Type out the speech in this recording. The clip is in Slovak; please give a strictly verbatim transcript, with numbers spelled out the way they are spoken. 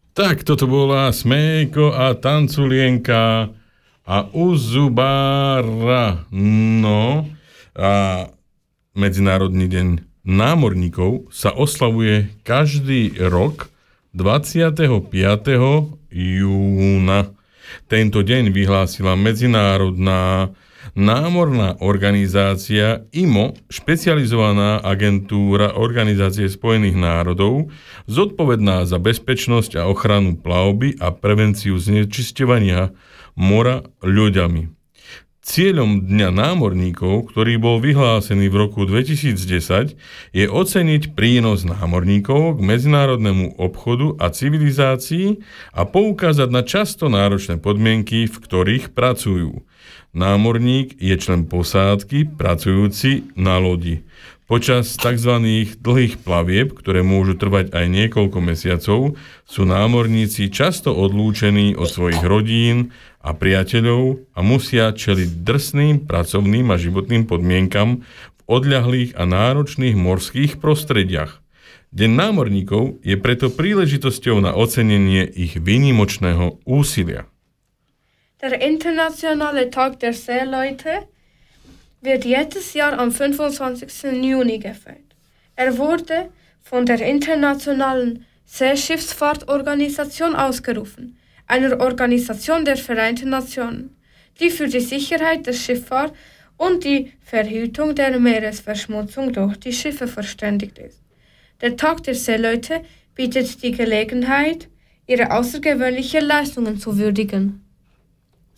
Tak, toto bola Smejko a Tanculienka a Uzubára. No, a Medzinárodný deň námorníkov sa oslavuje každý rok dvadsiateho piateho júna. Tento deň vyhlásila Medzinárodná námorná organizácia í em ó, špecializovaná agentúra Organizácie spojených národov, zodpovedná za bezpečnosť a ochranu plavby a prevenciu znečisťovania mora ľuďami. Cieľom Dňa námorníkov, ktorý bol vyhlásený v roku dvetisícdesať, je oceniť prínos námorníkov k medzinárodnému obchodu a civilizácii a poukázať na často náročné podmienky, v ktorých pracujú. Námorník je člen posádky pracujúci na lodi. Počas tzv. Dlhých plavieb, ktoré môžu trvať aj niekoľko mesiacov, sú námorníci často odlúčení od svojich rodín a priateľov a musia čeliť drsným pracovným a životným podmienkam v odľahlých a náročných morských prostrediach. Deň námorníkov je preto príležitosťou na ocenenie ich výnimočného úsilia. Der internationale Tag der Seeleute wird jedes Jahr am fünfundzwanzigsten Juni gefeiert. Er wurde von der Internationalen Seeschifffahrtorganisation ausgerufen, einer Organisation der Vereinten Nationen, die für die Sicherheit der Schifffahrt und die Verhütung der Meeresverschmutzung durch die Schiffe verständigt ist. Der Tag der Seeleute bietet die Gelegenheit, ihre außergewöhnlichen Leistungen zu würdigen.